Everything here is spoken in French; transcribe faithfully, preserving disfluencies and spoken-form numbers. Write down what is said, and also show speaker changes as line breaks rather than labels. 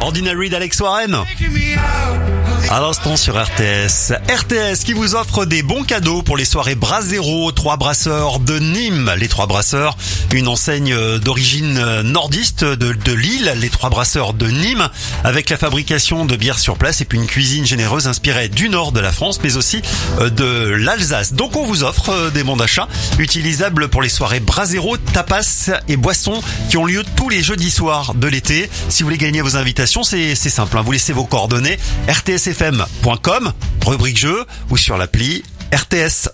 Ordinary d'Alex Warren. À l'instant sur R T S. R T S qui vous offre des bons cadeaux pour les soirées Brassero, trois brasseurs de Nîmes. Les trois brasseurs, une enseigne d'origine nordiste de, de Lille, les trois brasseurs de Nîmes, avec la fabrication de bières sur place et puis une cuisine généreuse inspirée du nord de la France, mais aussi de l'Alsace. Donc on vous offre des bons d'achat utilisables pour les soirées Brassero, tapas et boissons qui ont lieu tous les jeudis soirs de l'été. Si vous voulez gagner vos invitations, c'est, c'est simple, hein. Vous laissez vos coordonnées, r t s f m point com, rubrique jeu, ou sur l'appli R T S.